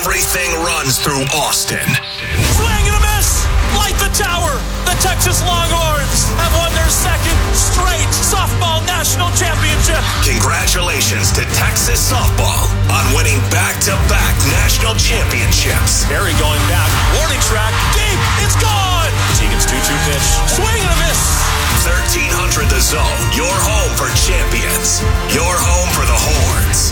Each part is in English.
Everything runs through Austin. Swing and a miss! Light the tower! The Texas Longhorns have won their second straight softball national championship. Congratulations to Texas softball on winning back-to-back national championships. Barry going back. Warning track. Deep. It's gone. Tegan's 2-2 pitch. Swing and a miss. 1300 The Zone. Your home for champions. Your home for the Horns.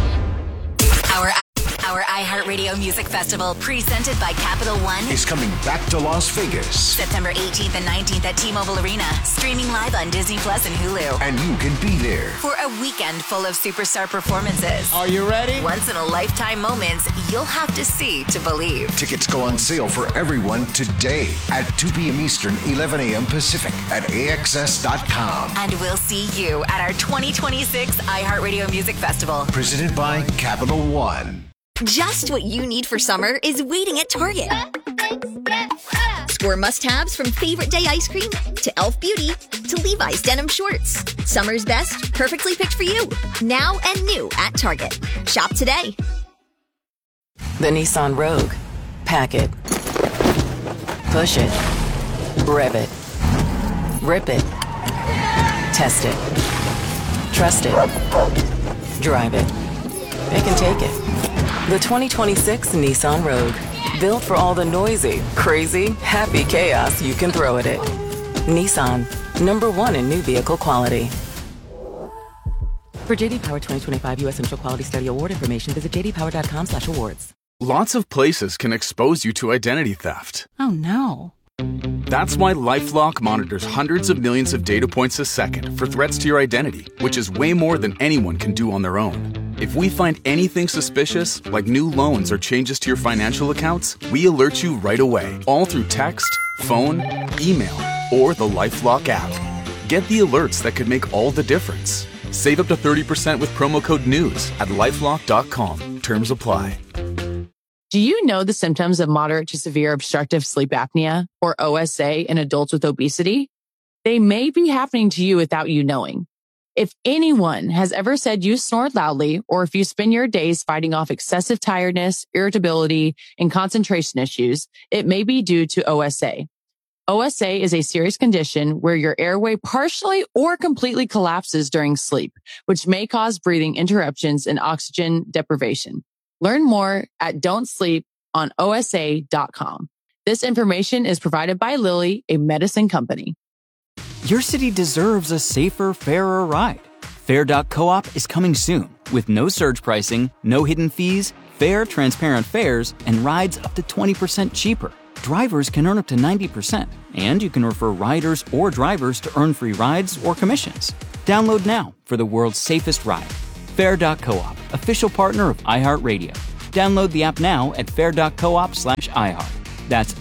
Our iHeartRadio Music Festival, presented by Capital One, is coming back to Las Vegas. September 18th and 19th at T-Mobile Arena, streaming live on Disney Plus and Hulu. And you can be there For a weekend full of superstar performances. Are you ready? Once-in-a-lifetime moments you'll have to see to believe. Tickets go on sale for everyone today at 2 p.m. Eastern, 11 a.m. Pacific at AXS.com. And we'll see you at our 2026 iHeartRadio Music Festival. Presented by Capital One. Just what you need for summer is waiting at Target. Score must-haves from Favorite Day ice cream to Elf Beauty to Levi's denim shorts. Summer's best, perfectly picked for you. Now and new at Target. Shop today. The Nissan Rogue. Pack it. Push it. Rev it. Rip it. Test it. Trust it. Drive it. It can take it. The 2026 Nissan Rogue. Built for all the noisy, crazy, happy chaos you can throw at it. Nissan. #1 in new vehicle quality. For JD Power 2025 U.S. Central Quality Study Award information, visit jdpower.com/awards. Lots of places can expose you to identity theft. Oh, no. That's why LifeLock monitors hundreds of millions of data points a second for threats to your identity, which is way more than anyone can do on their own. If we find anything suspicious, like new loans or changes to your financial accounts, we alert you right away, all through text, phone, email, or the LifeLock app. Get the alerts that could make all the difference. Save up to 30% with promo code NEWS at LifeLock.com. Terms apply. Do you know the symptoms of moderate to severe obstructive sleep apnea, or OSA, in adults with obesity? They may be happening to you without you knowing. If anyone has ever said you snore loudly, or if you spend your days fighting off excessive tiredness, irritability, and concentration issues, it may be due to OSA. OSA is a serious condition where your airway partially or completely collapses during sleep, which may cause breathing interruptions and oxygen deprivation. Learn more at don'tsleeponosa.com. This information is provided by Lilly, a medicine company. Your city deserves a safer, fairer ride. Fair.coop is coming soon with no surge pricing, no hidden fees, fair, transparent fares, and rides up to 20% cheaper. Drivers can earn up to 90%, and you can refer riders or drivers to earn free rides or commissions. Download now for the world's safest ride. Fair.coop, official partner of iHeartRadio. Download the app now at fair.coop/iHeart. That's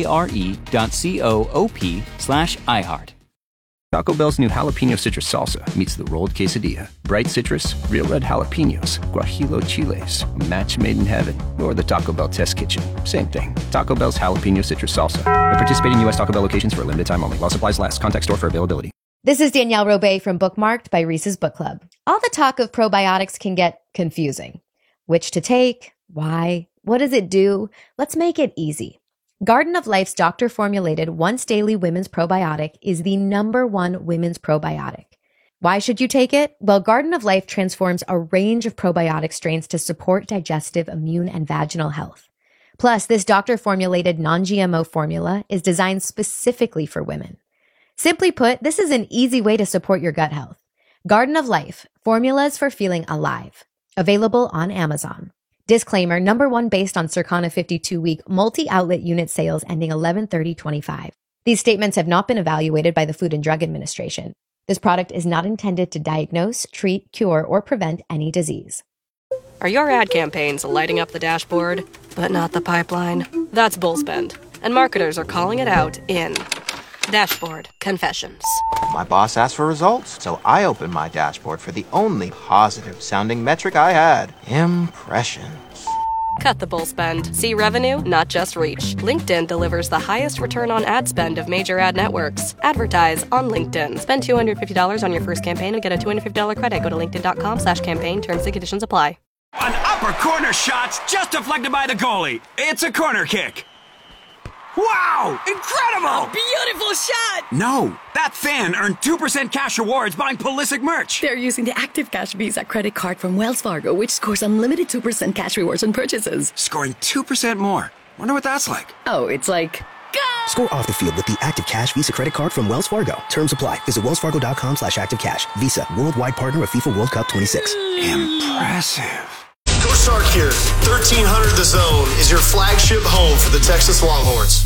FARE.coop/iHeart. Taco Bell's new jalapeno citrus salsa meets the rolled quesadilla. Bright citrus, real red jalapenos, guajillo chiles, a match made in heaven, or the Taco Bell test kitchen. Same thing. Taco Bell's jalapeno citrus salsa. At participating U.S. Taco Bell locations for a limited time only. While supplies last. Contact store for availability. This is Danielle Robay from Bookmarked by Reese's Book Club. All the talk of probiotics can get confusing. Which to take? Why? What does it do? Let's make it easy. Garden of Life's doctor-formulated once-daily women's probiotic is the #1 women's probiotic. Why should you take it? Well, Garden of Life transforms a range of probiotic strains to support digestive, immune, and vaginal health. Plus, this doctor-formulated non-GMO formula is designed specifically for women. Simply put, this is an easy way to support your gut health. Garden of Life, formulas for feeling alive. Available on Amazon. Disclaimer, #1 based on Circana 52-week multi-outlet unit sales ending 11/30/25. These statements have not been evaluated by the Food and Drug Administration. This product is not intended to diagnose, treat, cure, or prevent any disease. Are your ad campaigns lighting up the dashboard, but not the pipeline? That's Bullspend, and marketers are calling it out in Dashboard Confessions. My boss asked for results, so I opened my dashboard for the only positive-sounding metric I had. Impressions. Cut the bull spend. See revenue, not just reach. LinkedIn delivers the highest return on ad spend of major ad networks. Advertise on LinkedIn. Spend $250 on your first campaign and get a $250 credit. Go to linkedin.com/campaign. Terms and conditions apply. An upper corner shot's just deflected by the goalie. It's a corner kick. Wow! Incredible! Beautiful shot! No, that fan earned 2% cash rewards buying Pulisic merch. They're using the Active Cash Visa credit card from Wells Fargo, which scores unlimited 2% cash rewards on purchases. Scoring 2% more. Wonder what that's like. Oh, it's like... Go! Score off the field with the Active Cash Visa credit card from Wells Fargo. Terms apply. Visit wellsfargo.com/activecash. Visa, worldwide partner of FIFA World Cup 26. Impressive. Coach Sark here. 1300 The Zone is your flagship home for the Texas Longhorns.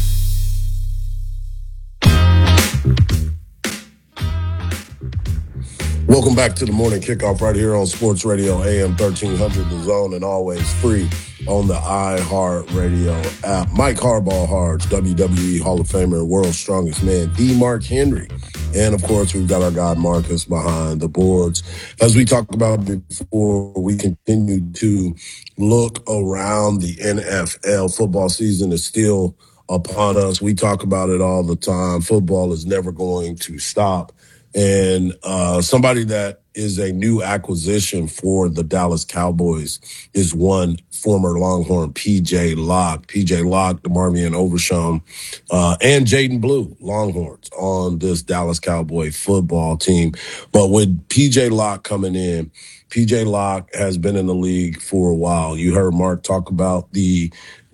Welcome back to the morning kickoff right here on Sports Radio AM 1300 The Zone, and always free on the iHeartRadio app. Mike Harbaugh Hards, WWE Hall of Famer, world's strongest man, the Mark Henry. And, of course, we've got our guy Marcus behind the boards. As we talked about before, we continue to look around the NFL. Football season is still upon us. We talk about it all the time. Football is never going to stop. And somebody that is a new acquisition for the Dallas Cowboys is one former Longhorn, P.J. Locke. P.J. Locke, DeMarvion Overshown, and Jaden Blue, Longhorns, on this Dallas Cowboy football team. But with P.J. Locke coming in, P.J. Locke has been in the league for a while. You heard Mark talk about the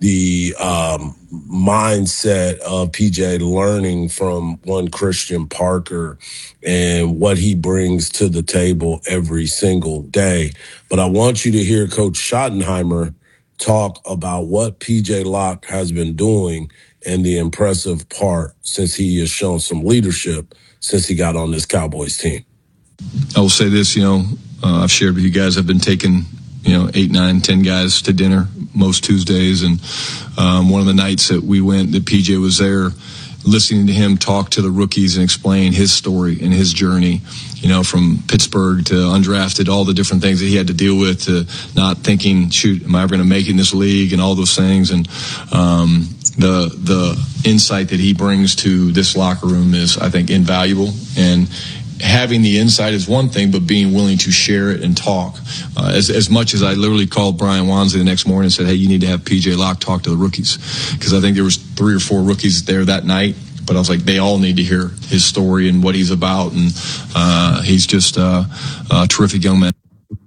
mindset of PJ learning from one Christian Parker and what he brings to the table every single day. But I want you to hear Coach Schottenheimer talk about what PJ Locke has been doing and the impressive part since he has shown some leadership since he got on this Cowboys team. I will say this, I've shared with you guys, I've been taking 8, 9, 10 guys to dinner most Tuesdays. And one of the nights that we went, that PJ was there, listening to him talk to the rookies and explain his story and his journey, from Pittsburgh to undrafted, all the different things that he had to deal with, to not thinking, shoot, am I ever going to make it in this league, and all those things. And the insight that he brings to this locker room is, I think, invaluable. And having the insight is one thing, but being willing to share it and talk. As much as I literally called Brian Wansley the next morning and said, hey, you need to have PJ Locke talk to the rookies. Because I think there was 3 or 4 rookies there that night. But I was like, they all need to hear his story and what he's about. And he's just a terrific young man.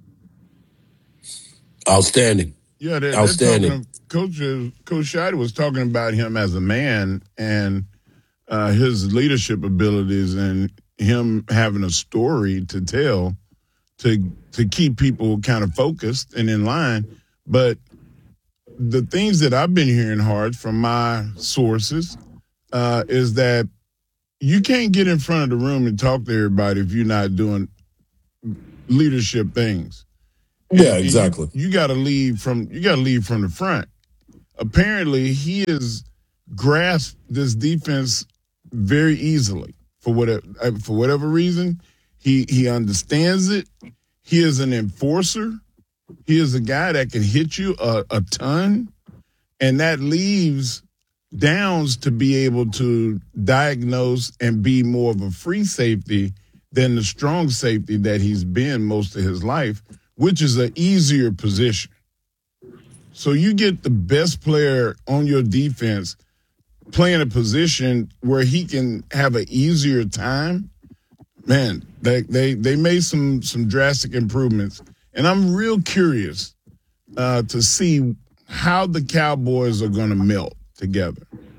Outstanding. Yeah, outstanding. Coach Scheide was talking about him as a man and his leadership abilities and him having a story to tell to keep people kind of focused and in line. But the things that I've been hearing hard from my sources is that you can't get in front of the room and talk to everybody if you're not doing leadership things. Yeah, exactly. You got to lead from the front. Apparently, he has grasped this defense very easily. For whatever reason, he understands it. He is an enforcer. He is a guy that can hit you a ton, and that leaves Downs to be able to diagnose and be more of a free safety than the strong safety that he's been most of his life, which is an easier position. So you get the best player on your defense playing a position where he can have an easier time. Man, they made some drastic improvements. And I'm real curious to see how the Cowboys are going to melt together.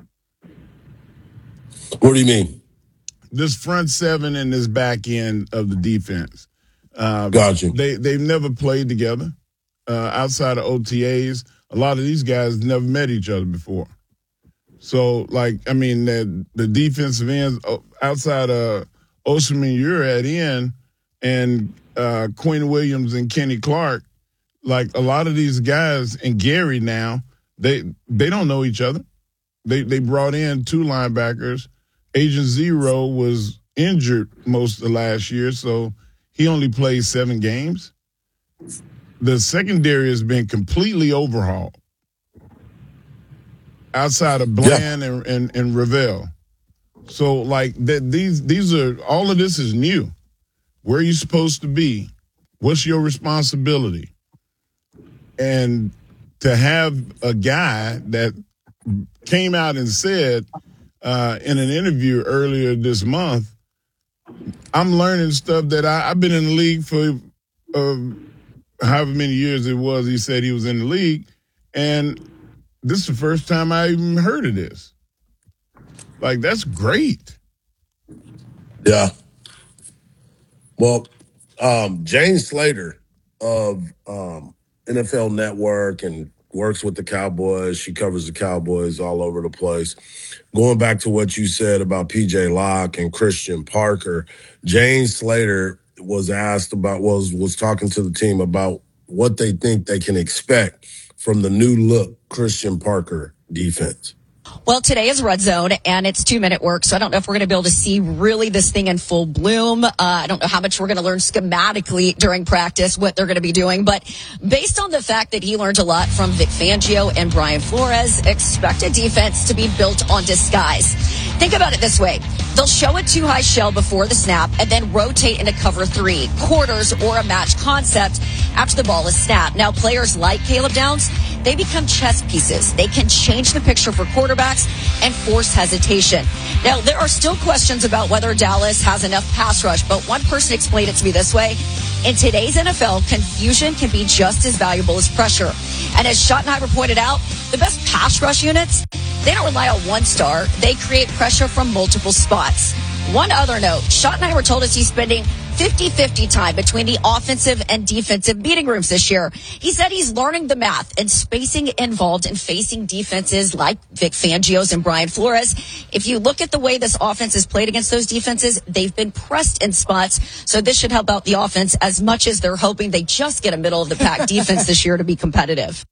What do you mean? This front seven and this back end of the defense. Gotcha. They've never played together outside of OTAs. A lot of these guys never met each other before. So, the defensive ends outside of Osimhen Ure at end and Quinn Williams and Kenny Clark, like a lot of these guys, and Gary now, they don't know each other. They brought in 2 linebackers. Agent Zero was injured most of last year, so he only played 7 games. The secondary has been completely overhauled outside of Bland and Ravel. So, these are, all of this is new. Where are you supposed to be? What's your responsibility? And to have a guy that came out and said in an interview earlier this month, I'm learning stuff that I've been in the league for however many years it was he said he was in the league, and this is the first time I even heard of this. Like, that's great. Yeah. Well, James Slater of NFL Network and works with the Cowboys. She covers the Cowboys all over the place. Going back to what you said about P.J. Locke and Christian Parker, James Slater was asked about, was talking to the team about what they think they can expect from the new look Christian Parker defense. Well, today is Red Zone, and it's 2-minute work, so I don't know if we're going to be able to see really this thing in full bloom. I don't know how much we're going to learn schematically during practice, what they're going to be doing, but based on the fact that he learned a lot from Vic Fangio and Brian Flores, expect a defense to be built on disguise. Think about it this way. They'll show a two-high shell before the snap and then rotate into cover 3, quarters, or a match concept after the ball is snapped. Now, players like Caleb Downs, they become chess pieces. They can change the picture for quarterbacks and force hesitation. Now, there are still questions about whether Dallas has enough pass rush, but one person explained it to me this way. In today's NFL, confusion can be just as valuable as pressure. And as Schottenheimer pointed out, the best pass rush units, they don't rely on one star. They create pressure from multiple spots. One other note, Schottenheimer told us he's spending 50-50 time between the offensive and defensive meeting rooms this year. He said he's learning the math and spacing involved in facing defenses like Vic Fangio's and Brian Flores. If you look at the way this offense has played against those defenses, they've been pressed in spots. So this should help out the offense as much as they're hoping they just get a middle-of-the-pack defense this year to be competitive.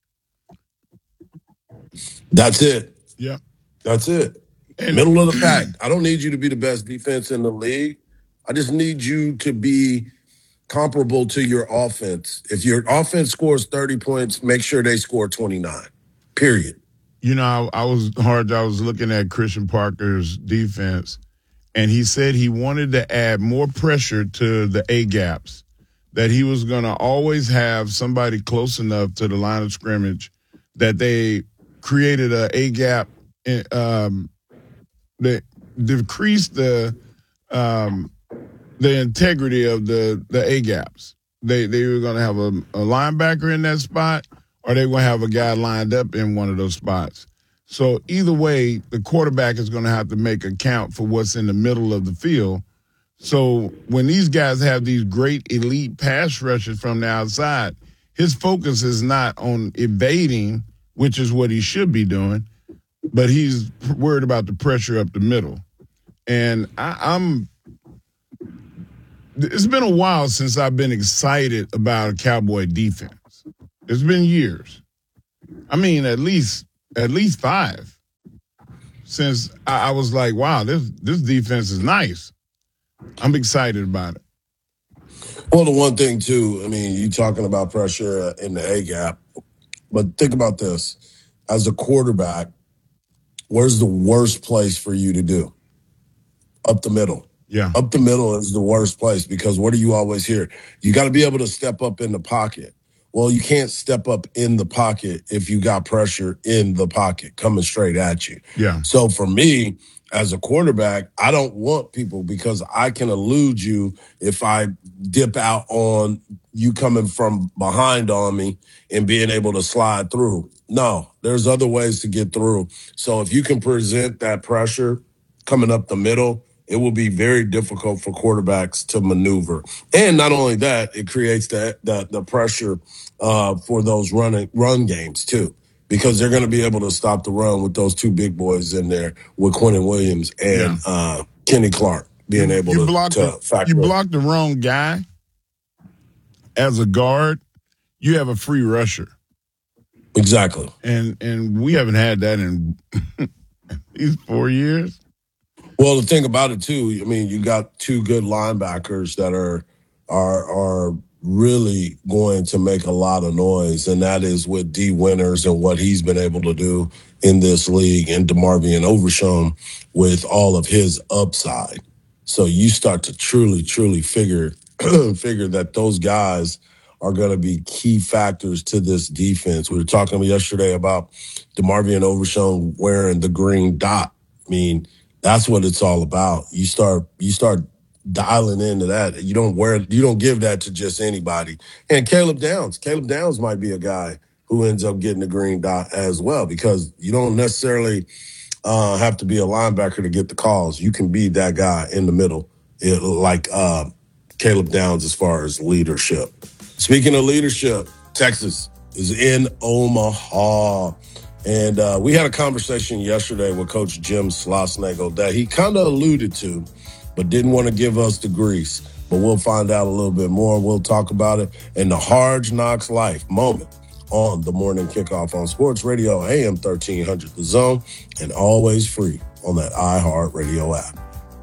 That's it. Yeah. That's it. Middle of the pack. I don't need you to be the best defense in the league. I just need you to be comparable to your offense. If your offense scores 30 points, make sure they score 29, period. You know, I was looking at Christian Parker's defense, and he said he wanted to add more pressure to the A-gaps, that he was going to always have somebody close enough to the line of scrimmage that they created a A-gap that decreased the integrity of the A-gaps. They were going to have a linebacker in that spot, or they were going to have a guy lined up in one of those spots. So either way, the quarterback is going to have to make account for what's in the middle of the field. So when these guys have these great elite pass rushes from the outside, his focus is not on evading, which is what he should be doing, but he's worried about the pressure up the middle. And it's been a while since I've been excited about a Cowboy defense. It's been years. I mean, at least 5 since I was like, wow, this defense is nice. I'm excited about it. Well, the one thing, too, I mean, you're talking about pressure in the A-gap, but think about this. As a quarterback, where's the worst place for you to do? Up the middle. Yeah. Up the middle is the worst place because what do you always hear? You got to be able to step up in the pocket. Well, you can't step up in the pocket if you got pressure in the pocket coming straight at you. Yeah. So for me, as a quarterback, I don't want people because I can elude you if I dip out on you coming from behind on me and being able to slide through. No, there's other ways to get through. So if you can present that pressure coming up the middle, it will be very difficult for quarterbacks to maneuver. And not only that, it creates the pressure for those run games too, because they're going to be able to stop the run with those two big boys in there with Quinnen Williams and Kenny Clark being able to factor. You block the wrong guy as a guard, you have a free rusher. Exactly. And we haven't had that in these 4 years. Well, the thing about it too, I mean, you got two good linebackers that are really going to make a lot of noise, and that is with D. Winters and what he's been able to do in this league, and DeMarvion Overshown with all of his upside. So you start to truly figure that those guys are going to be key factors to this defense. We were talking yesterday about DeMarvion Overshown wearing the green dot. I mean, that's what it's all about. You start dialing into that. You don't give that to just anybody. And Caleb Downs might be a guy who ends up getting the green dot as well, because you don't necessarily have to be a linebacker to get the calls. You can be that guy in the middle, like Caleb Downs as far as leadership. Speaking of leadership, Texas is in Omaha. And we had a conversation yesterday with Coach Jim Schlossnagle that he kind of alluded to, but didn't want to give us the grease. But we'll find out a little bit more. We'll talk about it in the Hard Knocks Life moment on the morning kickoff on Sports Radio AM 1300 The Zone, and always free on that iHeartRadio app.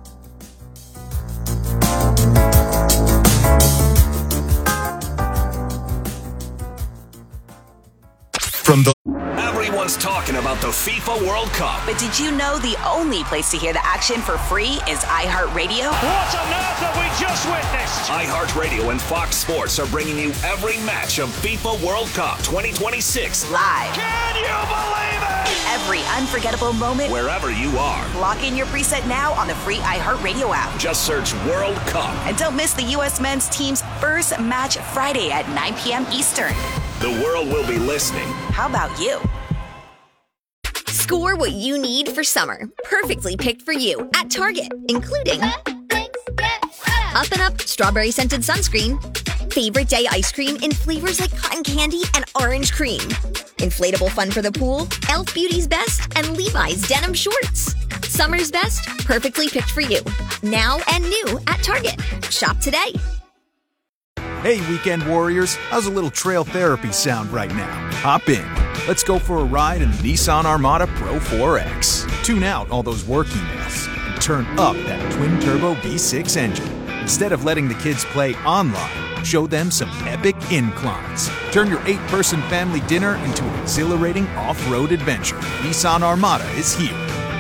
Everyone's talking about the FIFA World Cup. But did you know the only place to hear the action for free is iHeartRadio? What on earth have we just witnessed? iHeartRadio and Fox Sports are bringing you every match of FIFA World Cup 2026 live. Can you believe it? Every unforgettable moment, wherever you are. Lock in your preset now on the free iHeartRadio app. Just search World Cup. And don't miss the U.S. men's team's first match Friday at 9 p.m. Eastern. The world will be listening. How about you? Score what you need for summer. Perfectly picked for you at Target, including Up and Up strawberry scented sunscreen, favorite day ice cream in flavors like cotton candy and orange cream, inflatable fun for the pool, Elf Beauty's Best, and Levi's denim shorts. Summer's best, perfectly picked for you. Now and new at Target. Shop today. Hey, weekend warriors, how's a little trail therapy sound right now? Hop in. Let's go for a ride in the Nissan Armada Pro 4X. Tune out all those work emails and turn up that twin-turbo V6 engine. Instead of letting the kids play online, show them some epic inclines. Turn your 8-person family dinner into an exhilarating off-road adventure. Nissan Armada is here.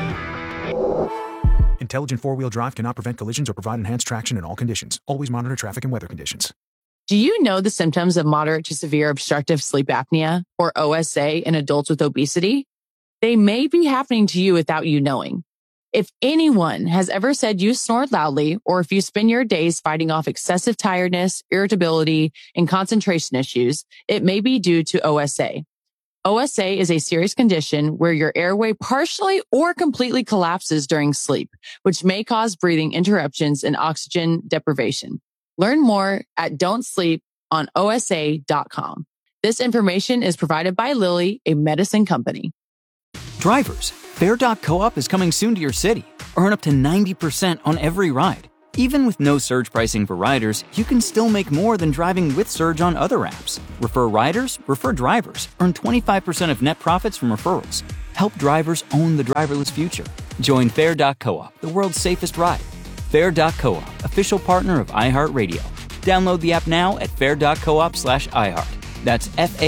Intelligent four-wheel drive cannot prevent collisions or provide enhanced traction in all conditions. Always monitor traffic and weather conditions. Do you know the symptoms of moderate to severe obstructive sleep apnea, or OSA, in adults with obesity? They may be happening to you without you knowing. If anyone has ever said you snore loudly, or if you spend your days fighting off excessive tiredness, irritability, and concentration issues, it may be due to OSA. OSA is a serious condition where your airway partially or completely collapses during sleep, which may cause breathing interruptions and oxygen deprivation. Learn more at don'tsleeponosa.com. This information is provided by Lilly, a medicine company. Drivers, Fair.coop is coming soon to your city. Earn up to 90% on every ride. Even with no surge pricing for riders, you can still make more than driving with Surge on other apps. Refer riders, refer drivers. Earn 25% of net profits from referrals. Help drivers own the driverless future. Join Fair.coop, the world's safest ride. Fair.coop, official partner of iHeartRadio. Download the app now at fair.coop/iHeart. That's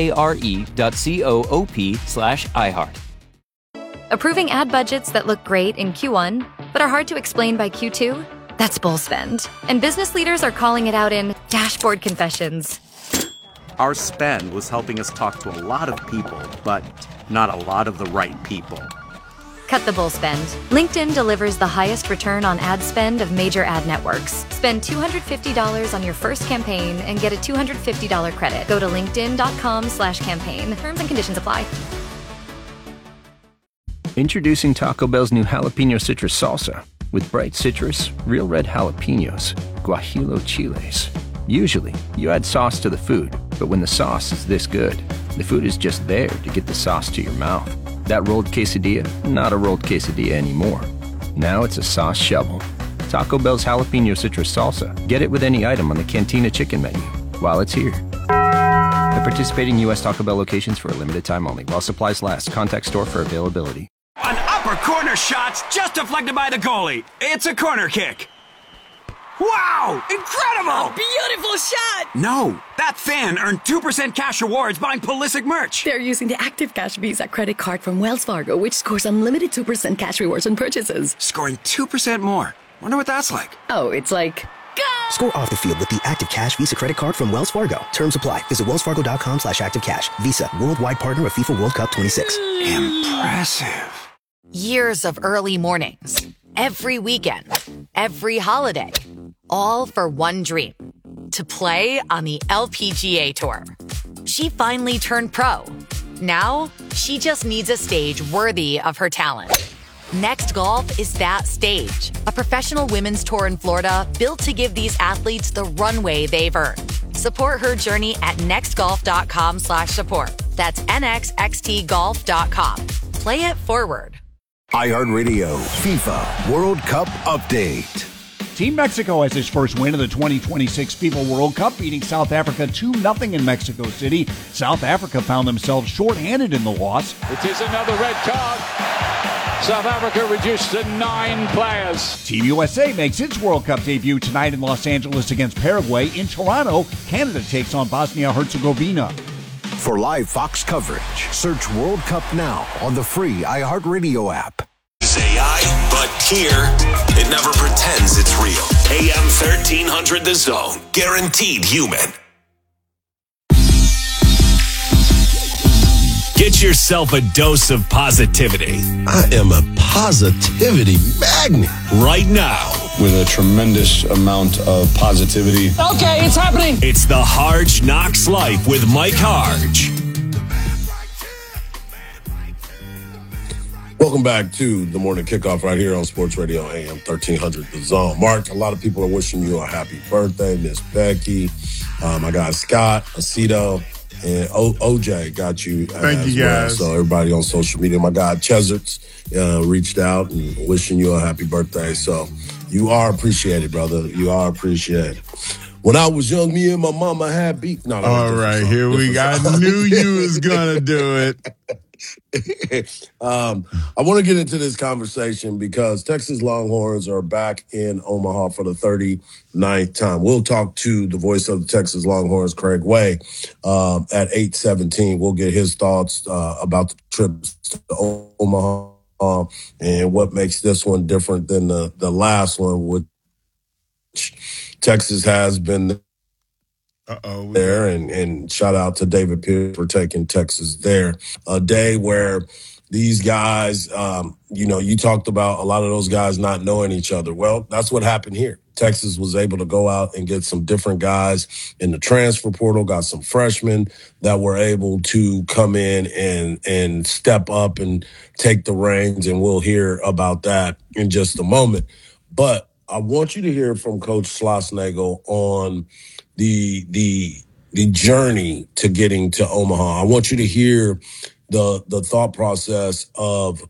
FARE.coop/iHeart. Approving ad budgets that look great in Q1, but are hard to explain by Q2? That's bull spend. And business leaders are calling it out in dashboard confessions. Our spend was helping us talk to a lot of people, but not a lot of the right people. Cut the bull spend. LinkedIn delivers the highest return on ad spend of major ad networks. Spend $250 on your first campaign and get a $250 credit. Go to linkedin.com/campaign. Terms and conditions apply. Introducing Taco Bell's new jalapeno citrus salsa with bright citrus, real red jalapenos, guajillo chiles. Usually, you add sauce to the food, but when the sauce is this good, the food is just there to get the sauce to your mouth. That rolled quesadilla, not a rolled quesadilla anymore. Now it's a sauce shovel. Taco Bell's jalapeno citrus salsa. Get it with any item on the Cantina chicken menu while it's here. At participating U.S. Taco Bell locations for a limited time only. While supplies last. Contact store for availability. An upper corner shot's just deflected by the goalie. It's a corner kick. Wow! Incredible! A beautiful shot! No, that fan earned 2% cash rewards buying Pulisic merch. They're using the Active Cash Visa credit card from Wells Fargo, which scores unlimited 2% cash rewards on purchases. Scoring 2% more. Wonder what that's like. Oh, it's like... Score off the field with the Active Cash Visa credit card from Wells Fargo. Terms apply. Visit wellsfargo.com/activecash. Visa, worldwide partner of FIFA World Cup 26. Impressive. Years of early mornings, every weekend, every holiday, all for one dream, to play on the LPGA Tour. She finally turned pro. Now, she just needs a stage worthy of her talent. Next Golf is that stage, a professional women's tour in Florida built to give these athletes the runway they've earned. Support her journey at nextgolf.com/support. That's nxxtgolf.com. Play it forward. iHeartRadio FIFA World Cup Update. Team Mexico has its first win of the 2026 FIFA World Cup, beating South Africa 2-0 in Mexico City. South Africa found themselves shorthanded in the loss. It is another red card. South Africa reduced to 9 players. Team USA makes its World Cup debut tonight in Los Angeles against Paraguay. In Toronto, Canada takes on Bosnia-Herzegovina. For live Fox coverage, search World Cup now on the free iHeartRadio app. AI, but here, it never pretends it's real. AM 1300 The Zone. Guaranteed human. Get yourself a dose of positivity. I am a positivity magnet. Right now. With a tremendous amount of positivity. Okay, it's happening. It's the Harge Knocks Life with Mike Harge. Welcome back to the morning kickoff right here on Sports Radio AM 1300 The Zone. Mark, a lot of people are wishing you a happy birthday. Miss Becky, my guy Scott, Aceto, and OJ got you. Thank you, guys. Well. So everybody on social media, my guy Chezards reached out and wishing you a happy birthday. So you are appreciated, brother. You are appreciated. When I was young, me and my mama had beef. No, all right, here we go. I knew you was going to do it. I want to get into this conversation because Texas Longhorns are back in Omaha for the 39th time. We'll talk to the voice of the Texas Longhorns, Craig Way, at 8:17. We'll get his thoughts about the trips to Omaha and what makes this one different than the last one, which Texas has been there, and shout out to David Pierce for taking Texas there. A day where these guys, you talked about a lot of those guys not knowing each other. Well, that's what happened here. Texas was able to go out and get some different guys in the transfer portal, got some freshmen that were able to come in and step up and take the reins, and we'll hear about that in just a moment. But I want you to hear from Coach Schlossnagle on the journey to getting to Omaha. I want you to hear the thought process of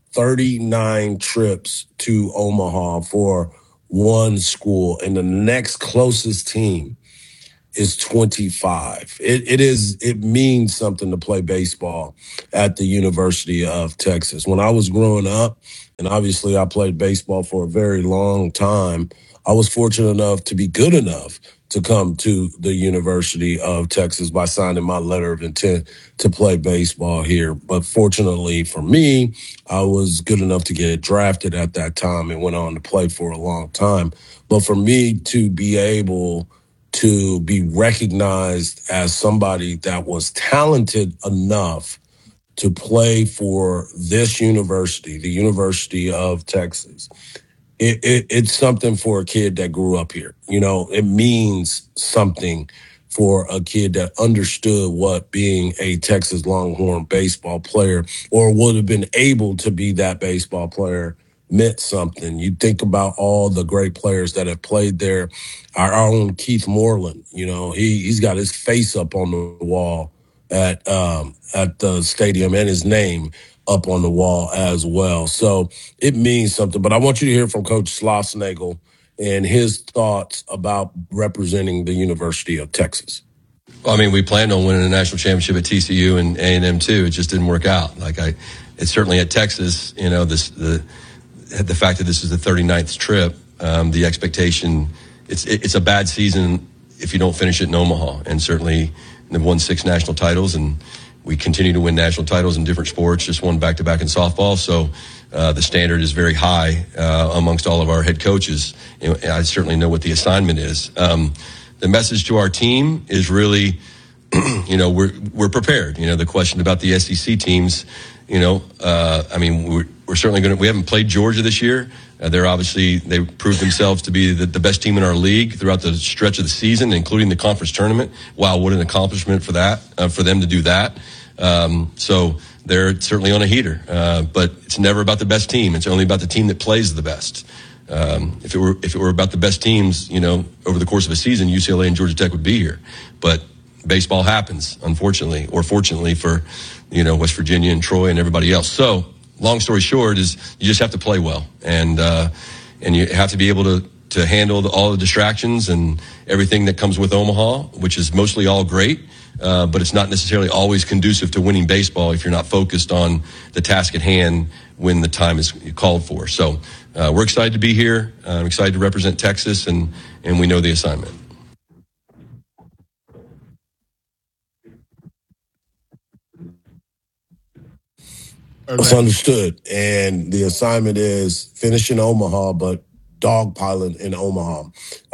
39 trips to Omaha for one school, and the next closest team is 25. It means something to play baseball at the University of Texas. When I was growing up, and obviously I played baseball for a very long time, I was fortunate enough to be good enough to come to the University of Texas by signing my letter of intent to play baseball here. But fortunately for me, I was good enough to get drafted at that time and went on to play for a long time. But for me to be able to be recognized as somebody that was talented enough to play for this university, the University of Texas, it's something for a kid that grew up here. It means something for a kid that understood what being a Texas Longhorn baseball player, or would have been able to be that baseball player, meant something. You think about all the great players that have played there. Our own Keith Moreland, he's got his face up on the wall at the stadium, and his name up on the wall as well. So it means something. But I want you to hear from Coach Schlossnagle and his thoughts about representing the University of Texas. Well, I mean, we planned on winning a national championship at TCU and A&M too. It just didn't work out. It's certainly at Texas, the fact that this is the 39th trip, the expectation, it's a bad season if you don't finish it in Omaha. And certainly they've won 6 national titles, and We continue to win national titles in different sports, just won back-to-back in softball. So the standard is very high amongst all of our head coaches. And I certainly know what the assignment is. The message to our team is really, we're prepared. The question about the SEC teams, we're certainly we haven't played Georgia this year. They proved themselves to be the best team in our league throughout the stretch of the season, including the conference tournament. Wow, what an accomplishment for them to do that. So they're certainly on a heater. But it's never about the best team. It's only about the team that plays the best. If it were about the best teams, over the course of a season, UCLA and Georgia Tech would be here. But baseball happens, unfortunately, or fortunately for, West Virginia and Troy and everybody else. So long story short is you just have to play well, and you have to be able to handle all the distractions and everything that comes with Omaha, which is mostly all great, but it's not necessarily always conducive to winning baseball if you're not focused on the task at hand when the time is called for. So we're excited to be here. I'm excited to represent Texas, and we know the assignment. It's understood. And the assignment is finish in Omaha, but dogpiling in Omaha.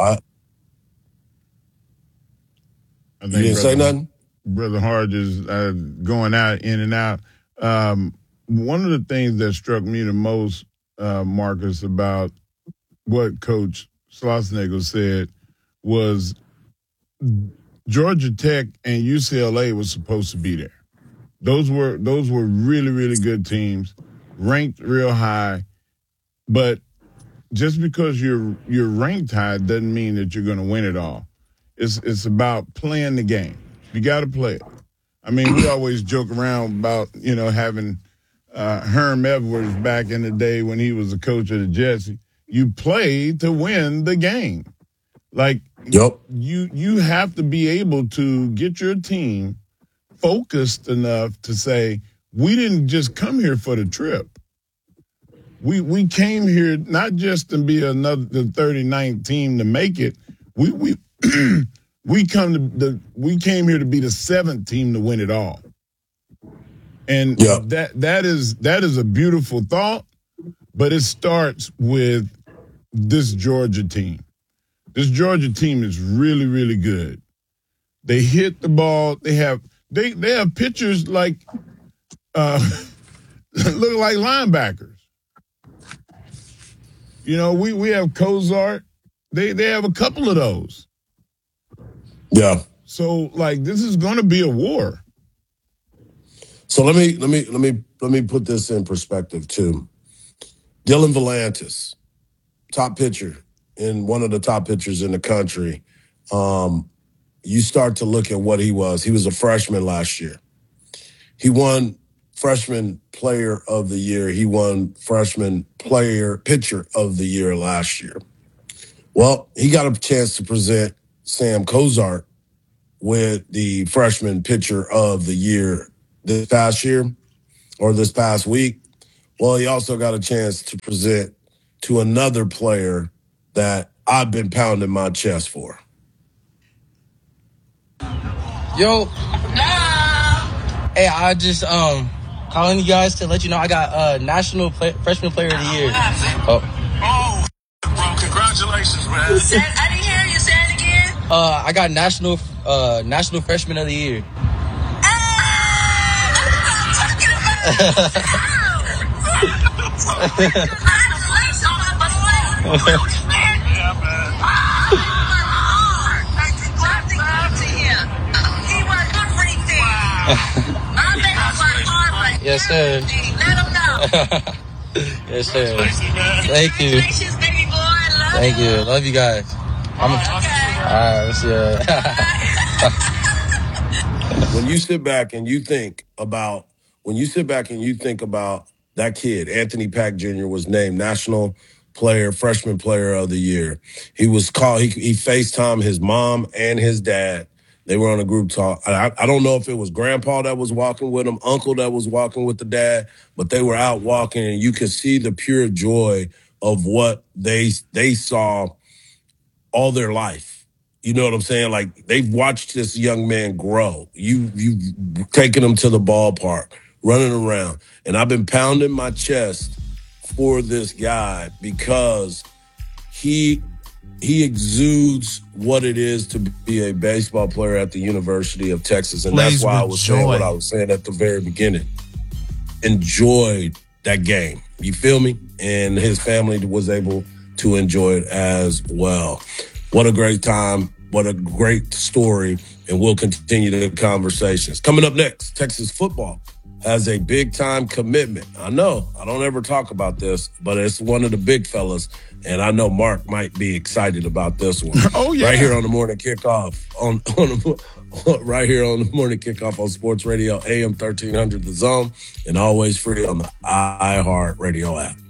You didn't say nothing? Brother Hard is going out, in and out. One of the things that struck me the most, Marcus, about what Coach Schlossnagle said was Georgia Tech and UCLA was supposed to be there. Those were really, really good teams, ranked real high. But just because you're ranked high doesn't mean that you're going to win it all. It's about playing the game. You got to play it. I mean, we always joke around about having Herm Edwards back in the day when he was the coach of the Jets. You play to win the game. Like, yep. You have to be able to get your team focused enough to say, we didn't just come here for the trip. We came here not just to be the 39th team to make it. We came here to be the 7th team to win it all. And that is a beautiful thought, but it starts with this Georgia team. This Georgia team is really, really good. They hit the ball. They have pitchers like look like linebackers. We have Cozart. They have a couple of those. Yeah. So this is going to be a war. So let me put this in perspective too. Dylan Volantis, top pitcher, and one of the top pitchers in the country. You start to look at what he was. He was a freshman last year. He won freshman player of the year. He won freshman pitcher of the year last year. Well, he got a chance to present Sam Cozart with the freshman pitcher of the year this past week. Well, he also got a chance to present to another player that I've been pounding my chest for. Yo. Hey, I just calling you guys to let you know I got National Freshman Player of the Year. Oh, bro, congratulations, man. I didn't hear you. Say it again. I got National Freshman of the Year. Yes, sir. Let him know. Yes, sir. Thank you. Thank you. Love you guys. All right, let's see. When you sit back and you think about that kid, Anthony Pack Jr. was named National Freshman Player of the Year. He was called. He FaceTimed his mom and his dad. They were on a group talk. I don't know if it was grandpa that was walking with him, uncle that was walking with the dad, but they were out walking, and you could see the pure joy of what they saw all their life. You know what I'm saying? Like, they've watched this young man grow. You've taken him to the ballpark, running around. And I've been pounding my chest for this guy because he exudes what it is to be a baseball player at the University of Texas. And that's why I was saying what I was saying at the very beginning. Enjoyed that game. You feel me? And his family was able to enjoy it as well. What a great time. What a great story. And we'll continue the conversations. Coming up next, Texas football has a big-time commitment. I know, I don't ever talk about this, but it's one of the big fellas, and I know Mark might be excited about this one. Oh, yeah. Right here on the morning kickoff, right here on the morning kickoff on Sports Radio, AM 1300 The Zone, and always free on the iHeart Radio app.